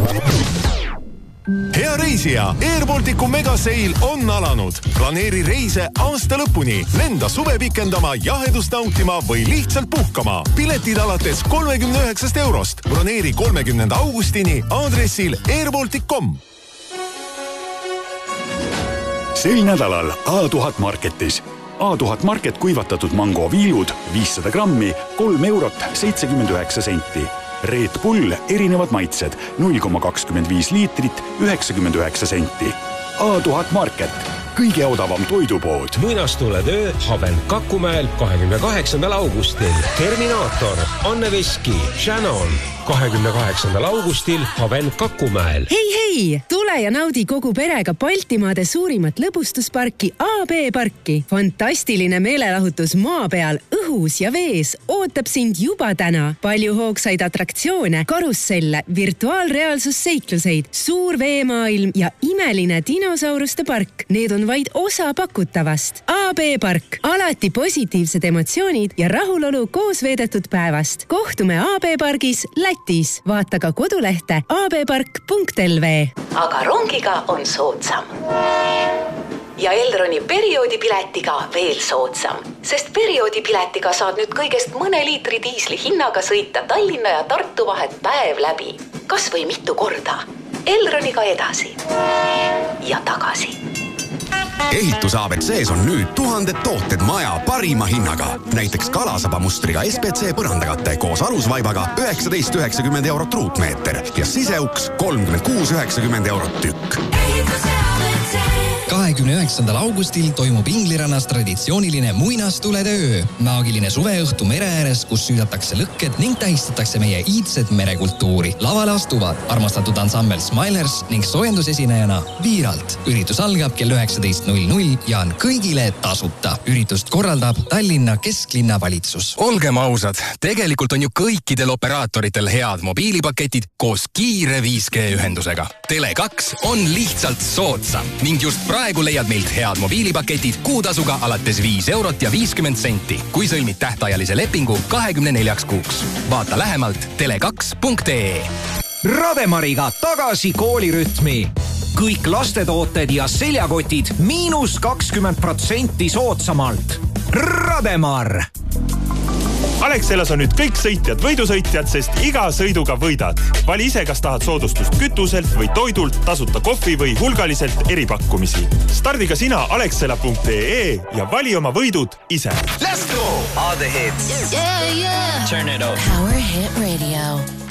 Hea reisija, Airbalticu megaseil on alanud. Planeeri reise aasta lõpuni. Lenda suve pikendama, jahedust nautima või lihtsalt puhkama. Piletid alates 39 eurost. Broneeri 30. augustini aadressil airbaltic.com. Sel nädalal A1000 Marketis. A1000 Market kuivatatud mango viilud 500 grammi, 3 eurot 79 senti. Red Bull erinevad maitsed 0,25 liitrit 99 senti. A1000 Market, kõige odavam toidupood. Muinastuletöö Haben Kakumäel 28. augustil. Terminaator, Anne Veski, Shannon. 28. augustil Haben Kakumäel. Hei! Tule ja naudi kogu perega Baltimaade suurimat lõbustusparki AB Parki. Fantastiline meelelahutus maa peal, õhus ja vees ootab sind juba täna. Palju hoogsaid atraktsioone, karusselle, virtuaalreaalsusseikluseid, suur veemaailm ja imeline dinosauruste park. Need on vaid osa pakutavast. AB Park. Alati positiivsed emotsioonid ja rahulolu koos veedetud päevast. Kohtume AB Pargis Lätis. Vaata ka kodulehte abpark.lv. Aga rongiga on soodsam. Ja Elroni perioodipiletiga veel soodsam. Sest perioodipiletiga saad nüüd kõigest mõne liitri diisli hinnaga sõita Tallinna ja Tartu vahet päev läbi. Kas või mitu korda. Elroniga edasi. Ja tagasi. Ehituse ABC-s on nüüd 1000 tooted maja parima hinnaga. Näiteks kalasaba mustriga SPC põrandakate koos alusvaibaga 19,90 eurot ruutmeeter ja siseuks 36,90 eurot tükk. 29. augustil toimub Inglirannas traditsiooniline muinastuletöö. Maagiline suveõhtu mere ääres, kus süüdatakse lõkked ning tähistatakse meie iidset merekultuuri. Lavale astuvad armastatud ansambel Smilers ning soojendusesinejana Viiralt. Üritus algab kell 19.00 ja on kõigile tasuta. Üritust korraldab Tallinna kesklinna valitsus. Olgem ausad, tegelikult on ju kõikidel operaatoritel head mobiilipaketid koos kiire 5G-ühendusega. Tele2 on lihtsalt soodsam ning just praegu leiad meilt head mobiilipaketid kuutasuga alates 5 eurot ja 50 senti, kui sõlmid tähtajalise lepingu 24 kuuks. Vaata lähemalt tele2.ee. Rademariga tagasi koolirütmi. Kõik lastetooted ja seljakotid -20% soodsamalt. Rademar! Alexelas on nüüd kõik sõitjad võidusõitjad, sest iga sõiduga võidad. Vali ise, kas tahad soodustust kütuselt või toidult, tasuta kohvi või hulgaliselt eripakkumisi. Stardiga sina alexela.ee ja vali oma võidud ise. Let's go! All the hits. Yeah. Turn it up. Power Hit Radio.